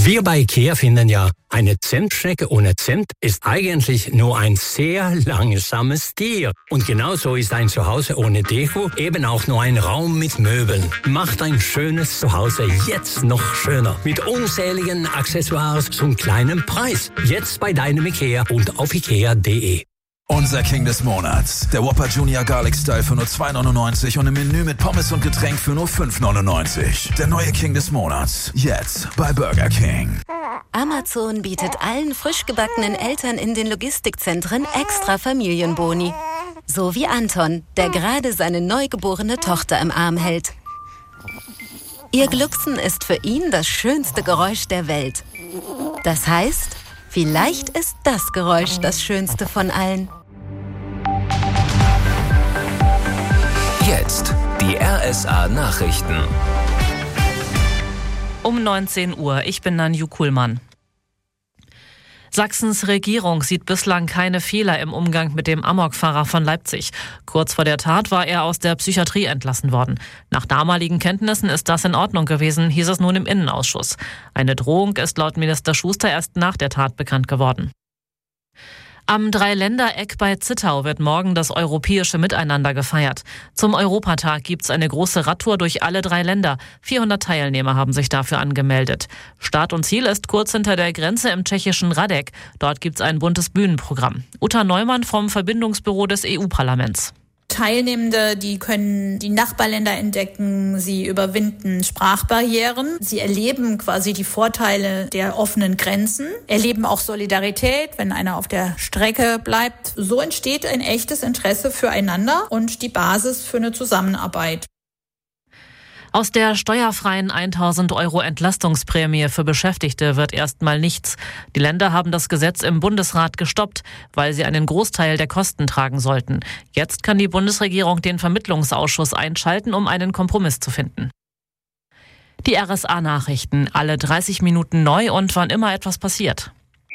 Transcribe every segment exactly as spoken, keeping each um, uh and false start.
Wir bei IKEA finden ja, eine Zentstrecke ohne Zent ist eigentlich nur ein sehr langsames Tier. Und genauso ist ein Zuhause ohne Deko eben auch nur ein Raum mit Möbeln. Macht ein schönes Zuhause jetzt noch schöner. Mit unzähligen Accessoires zum kleinen Preis. Jetzt bei deinem IKEA und auf ikea punkt de. Unser King des Monats. Der Whopper Junior Garlic Style für nur zwei neunundneunzig und im Menü mit Pommes und Getränk für nur fünf neunundneunzig. Der neue King des Monats. Jetzt bei Burger King. Amazon bietet allen frisch gebackenen Eltern in den Logistikzentren extra Familienboni. So wie Anton, der gerade seine neugeborene Tochter im Arm hält. Ihr Glucksen ist für ihn das schönste Geräusch der Welt. Das heißt, vielleicht ist das Geräusch das schönste von allen. Jetzt die R S A-Nachrichten. Um neunzehn Uhr, ich bin Nanju Kuhlmann. Sachsens Regierung sieht bislang keine Fehler im Umgang mit dem Amokfahrer von Leipzig. Kurz vor der Tat war er aus der Psychiatrie entlassen worden. Nach damaligen Kenntnissen ist das in Ordnung gewesen, hieß es nun im Innenausschuss. Eine Drohung ist laut Minister Schuster erst nach der Tat bekannt geworden. Am Dreiländereck bei Zittau wird morgen das europäische Miteinander gefeiert. Zum Europatag gibt's eine große Radtour durch alle drei Länder. vierhundert Teilnehmer haben sich dafür angemeldet. Start und Ziel ist kurz hinter der Grenze im tschechischen Radek. Dort gibt's ein buntes Bühnenprogramm. Uta Neumann vom Verbindungsbüro des E U-Parlaments. Teilnehmende, die können die Nachbarländer entdecken, sie überwinden Sprachbarrieren, sie erleben quasi die Vorteile der offenen Grenzen, erleben auch Solidarität, wenn einer auf der Strecke bleibt. So entsteht ein echtes Interesse füreinander und die Basis für eine Zusammenarbeit. Aus der steuerfreien tausend Euro Entlastungsprämie für Beschäftigte wird erstmal nichts. Die Länder haben das Gesetz im Bundesrat gestoppt, weil sie einen Großteil der Kosten tragen sollten. Jetzt kann die Bundesregierung den Vermittlungsausschuss einschalten, um einen Kompromiss zu finden. Die R S A-Nachrichten, alle dreißig Minuten neu und wann immer etwas passiert.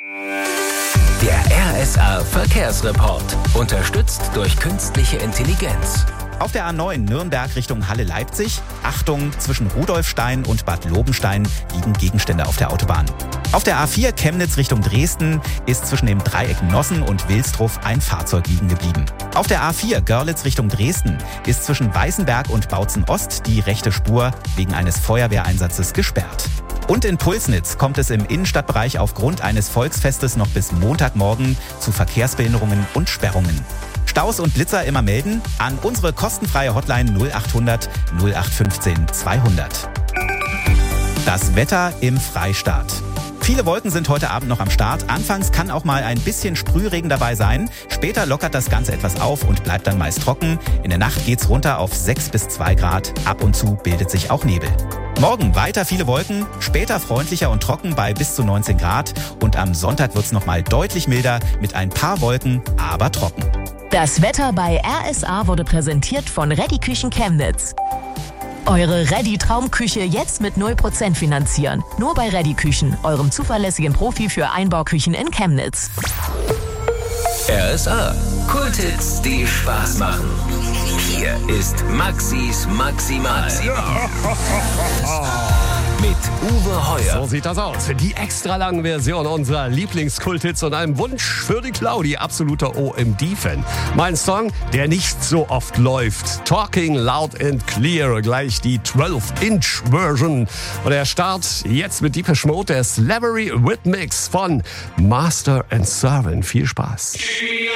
Der R S A-Verkehrsreport, unterstützt durch künstliche Intelligenz. Auf der A neun Nürnberg Richtung Halle-Leipzig. Achtung, zwischen Rudolfstein und Bad Lobenstein liegen Gegenstände auf der Autobahn. Auf der A vier Chemnitz Richtung Dresden ist zwischen dem Dreieck Nossen und Wilsdruff ein Fahrzeug liegen geblieben. Auf der A vier Görlitz Richtung Dresden ist zwischen Weißenberg und Bautzen Ost die rechte Spur wegen eines Feuerwehreinsatzes gesperrt. Und in Pulsnitz kommt es im Innenstadtbereich aufgrund eines Volksfestes noch bis Montagmorgen zu Verkehrsbehinderungen und Sperrungen. Staus und Blitzer immer melden an unsere kostenfreie Hotline null achthundert null acht fünfzehn zweihundert. Das Wetter im Freistaat. Viele Wolken sind heute Abend noch am Start. Anfangs kann auch mal ein bisschen Sprühregen dabei sein. Später lockert das Ganze etwas auf und bleibt dann meist trocken. In der Nacht geht's runter auf sechs bis zwei Grad. Ab und zu bildet sich auch Nebel. Morgen weiter viele Wolken, später freundlicher und trocken bei bis zu neunzehn Grad. Und am Sonntag wird's noch mal deutlich milder mit ein paar Wolken, aber trocken. Das Wetter bei R S A wurde präsentiert von Reddy Küchen Chemnitz. Eure Reddy Traumküche jetzt mit null Prozent finanzieren. Nur bei Reddy Küchen, eurem zuverlässigen Profi für Einbauküchen in Chemnitz. R S A, Kulthits, die Spaß machen. Hier ist Maxis Maximal. Mit Uwe Heuer. So sieht das aus. Die extra lange Version unserer Lieblingskulthits und einem Wunsch für die Claudi, absoluter O M D-Fan. Mein Song, der nicht so oft läuft. Talking Loud and Clear, gleich die zwölf Inch Version. Und der Start jetzt mit Depeche Mode, der Slavery Rhythmics von Master and Servant. Viel Spaß.